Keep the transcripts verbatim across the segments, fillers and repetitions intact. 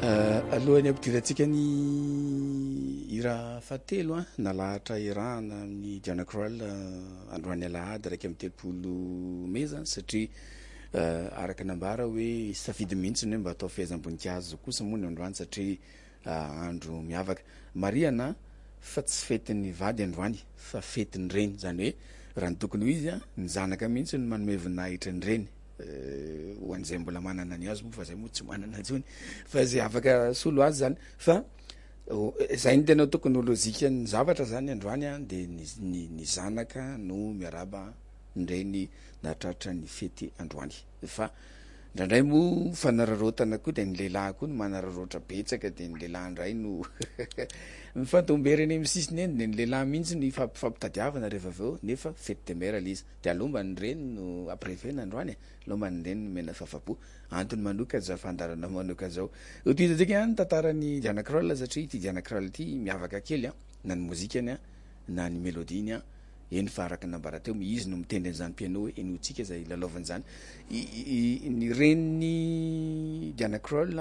Alohan'ny ampidirantsika ny hira fahatelo a nalahatra irahana amin'ny Diana Krall androany alahady raiky amin'ny telopolo meza satria araka nambara hoe safidy mihitsy hoe mba atao fehezam-boninkazo kosa moa ny androany satria andro miavaka mariana fa tsy fetin'ny vady androany fa fetin'ny reny zany hoe raha ny tokony ho izy a ny zanaka mihitsy ny manome voninahitra ny reny ho an'izay mbola manana ny azy moa fa zay moa tsy manana antsony fa zay afaka solo azy zany fa zay ny tena tokony ho lozika ny zavatra zany androany a de ny ny zanaka no miaraba nyreny nahatratra ny fety androany fa ndraindray moa fanararotana koa de ny lehilahy koa no manararotra betsaka de ny lehilahy ndray no mifantombereny amin'ny sisiny eny de ny lehilahy mihitsy ny fampitadiavana rehefa aveo nefa fety de mera le izy de alomba ny reny no aprefena androany alomba ny reny no mena fafapo antony manoka za fandarana manoka zao oto hitantsika any tantaran'ny Diana Krall satria ty Diana Krall ty miavaka kely a na ny mozikany a na ny melodiny a eny fa araka nambara teo izy no mitendry an'izany piano hoe eny hotsika zay lalaovany zany ny reniny Diana Krall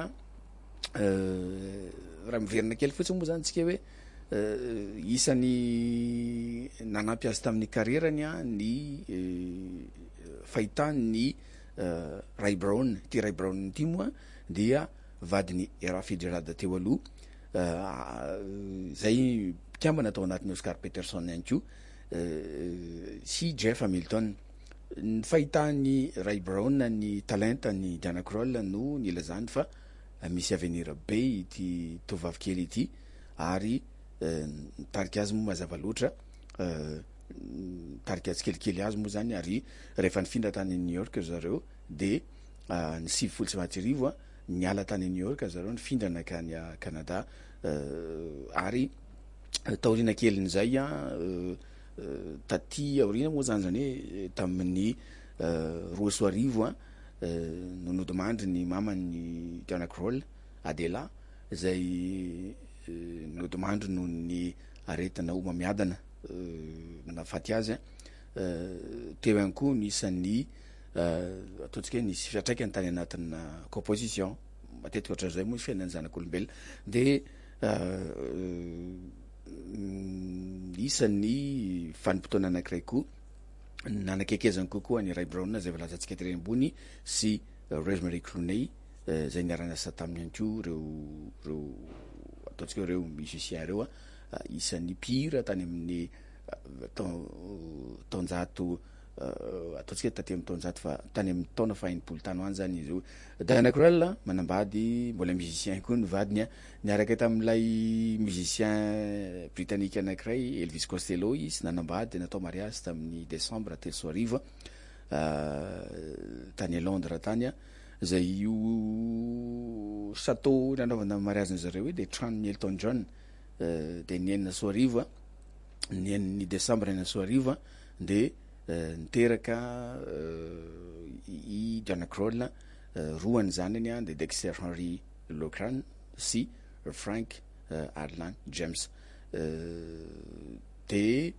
raha miverina kely fotsiny moa zany tsika hoe isany nanampy azy tamin'ny karierany a ny fahitany Ray Brown ty Ray Brown ty moa dia vadiny Ella Fitzgerald teo aloha zay mpikambana atao anatin'ny Oscar Peterson ihany koa sy Jeff Hamilton ny fahitany Ray Brown ny talenta ny Diana Krall no nila zany fa misy avenir be ity tovavy kely ity ary nitarika azy moa mazava loatra nitarika azy kelikely azy moa zany ary rehefa nifindra tany New York zareo de ny sivy folo sy mahatsirivo a niala tany New York zareo nifindrana akany Canada ary taorina kelin'izay a taty aorina moa zany zany hoe tamin'ny roa sy arivo a no nodimandry ny mamany Diana Krall Adela zay nodimandry noho ny aretina homamiadana nafaty azy teo ihany koa nisan'ny ataontsika hoe nisy fiatraikany tany anatina composition matetika ohatran'izay moa fiainany zanak'olombelona de isan'ny vanim-potoana anankiray koa nanakaikezany kokoa ny Ray Brown zay volazantsika eto ambony sy Rosemary Clooney zay niarana asa taminy ihany koa reo reo ataontsika reo musicien reo a isan'ny mpihira tany amin'ny taonjato ataontsika taty amin'ny taonjato fa tany amin'ny taona fahenimpolo tany hoany zany izy io Diana Krall manambady mbola musicien koa ny vadiny a niaraka tamin'ilay musicien britannique anankiray Elvis Costello izy nanambady natao mariage tamin'ny décembre telo sy arivo tany à Londres tany a zay io château nanaovana mariage zareo hoe de tranon'ny Elton John de ny enina sy arivo ny eniny décembre enina sy arivo de niteraka i Diana Krall roany zanany a de Dexter Henry Locran sy Frank Arlan James de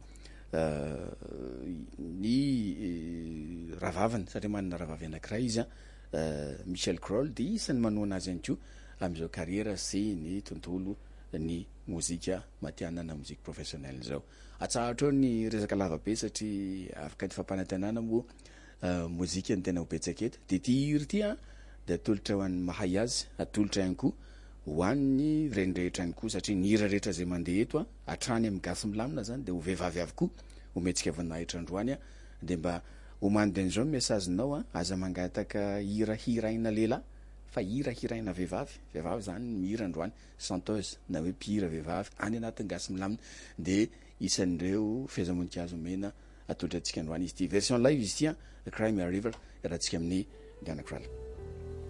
ny rahavavany satria manana rahavavy anankiray izy a Michelle Krall de isan'ny manohana azy ihany koa am'izao carrière sy ny tontolo ny mozika matianana mozika professionnelle zao atsahatra eo ny resaka lavabe satria afaka ty fampanantenana moa mozika ny tena ho betsaka eto de ty hira ty a de atolotra ho an'ny mahay azy atolotra ihany koa ho an'ny renirehitra ihany koa satria ny hira rehetra zay mandeha eto a atrany amin'ny gasy milamina zany de ho vehivavy avokoa hometsika voninahitra androany a de mba homande an'izao mesazinao a aza mangataka hira hiraina lehilahy fa hira hiraina vehivavy vehivavy zany mihira androany chanteuse na hoe mpihira vehivavy any anatin'ny gasy milamina de isan'ireo fehezam-boninkazo mena atolotra antsika androany izy ty version live izy ty a The Crimea River iarahantsika amin'ny Diana Krall.